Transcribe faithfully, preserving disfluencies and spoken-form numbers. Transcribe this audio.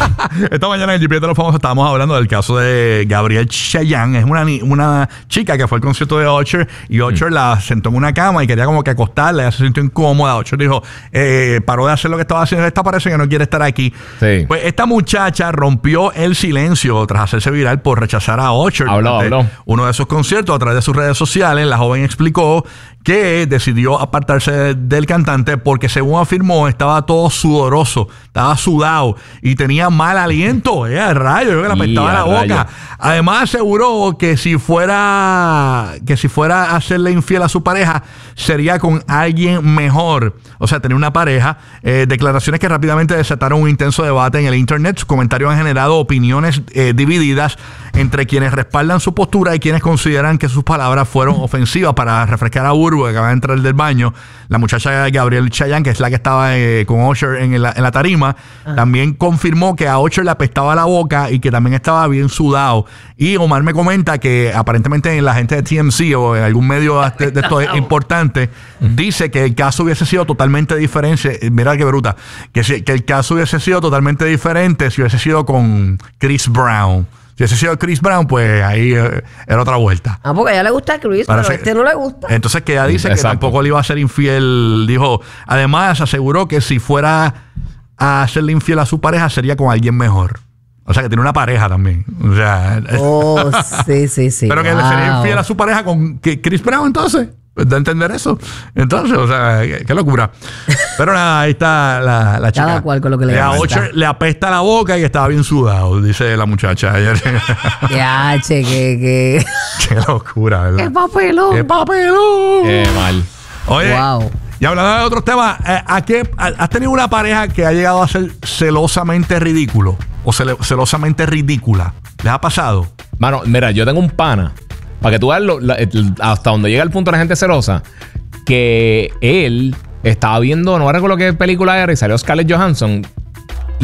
Esta mañana en el G P S de los Famosos estábamos hablando del caso de Gabrielle Cheyenne. Es una, una chica que fue al concierto de Usher y Usher mm. la sentó en una cama y quería como que acostarla. Ella se sintió incómoda. Usher dijo, eh, paró de hacer lo que estaba haciendo. Esta parece que no quiere estar aquí. Sí. Pues esta muchacha rompió el silencio tras hacerse viral por rechazar a Usher. Habló, habló. Uno de esos conciertos a través de sus redes sociales. La joven explicó que decidió apartarse del cantante porque, según afirmó, estaba todo sudoroso, estaba sudado y tenía mal aliento. Eh, rayo, yo que le apestaba la boca. Además, aseguró que si fuera que si fuera a hacerle infiel a su pareja, sería con alguien mejor. O sea, tenía una pareja. Eh, declaraciones que rápidamente desataron un intenso debate en el internet. Sus comentarios han generado opiniones eh, divididas entre quienes respaldan su postura y quienes consideran que sus palabras fueron ofensivas. Para refrescar a Burbu, que acaba de entrar del baño, la muchacha Gabrielle Cheyenne, que es la que estaba eh, con Usher en la, en la tarima, ah. también confirmó que a Usher le apestaba la boca y que también estaba bien sudado. Y Omar me comenta que aparentemente la gente de T M Z o en algún medio de, de esto importante dice que el caso hubiese sido totalmente diferente. Mira qué bruta. Que, si, que el caso hubiese sido totalmente diferente si hubiese sido con Chris Brown. Si hubiese sido Chris Brown, pues ahí eh, era otra vuelta. Ah, porque a ella le gusta a Chris, Parece, pero a este no le gusta. Entonces que ella dice Exacto. que tampoco le iba a ser infiel. Dijo, además aseguró que si fuera a hacerle infiel a su pareja, sería con alguien mejor. O sea, que tiene una pareja también. O sea... Oh, sí, sí, sí. Pero que wow. le sería infiel a su pareja con Chris Brown, entonces. ¿De entender eso? Entonces, o sea, qué, qué locura. Pero nada, ahí está la, la chica. Cada cual con lo que le a Usher le apesta la boca y estaba bien sudado, dice la muchacha ayer. Ya, che, que, que... Qué locura, ¿verdad? ¡Qué papelón! ¡Qué papelón! Qué mal. Oye, wow. Y hablando de otros temas, ¿a qué, ¿has tenido una pareja que ha llegado a ser celosamente ridículo? O cel celosamente ridícula. ¿Les ha pasado? Mano, mira, yo tengo un pana. Para que tú veas lo, la, hasta donde llega el punto de la gente celosa, que él estaba viendo, no recuerdo qué película era, y salió Scarlett Johansson